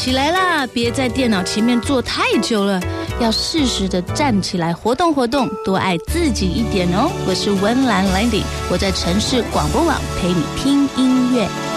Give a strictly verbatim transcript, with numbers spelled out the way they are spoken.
起来啦，别在电脑前面坐太久了，要适时的站起来活动活动，多爱自己一点哦。我是温岚 Landy， 我在城市广播网陪你听音乐。